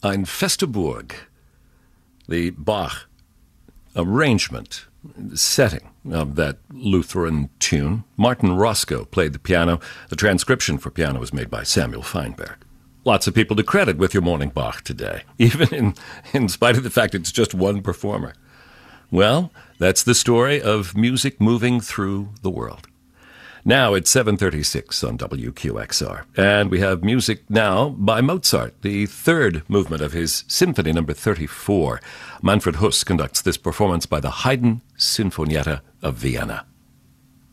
Ein Festeburg, the Bach arrangement, setting of that Lutheran tune. Martin Roscoe played the piano. The transcription for piano was made by Samuel Feinberg. Lots of people to credit with your morning Bach today, even in spite of the fact it's just one performer. Well, that's the story of music moving through the world. Now it's 7:36 on WQXR, and we have music now by Mozart, the third movement of his Symphony No. 34. Manfred Huss conducts this performance by the Haydn Sinfonietta of Vienna.